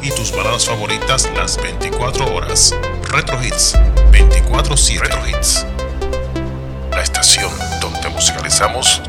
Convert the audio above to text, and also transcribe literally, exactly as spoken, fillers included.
y tus baladas favoritas las veinticuatro horas. Retro Hits veinticuatro siete. Retro Hits, la estación donde musicalizamos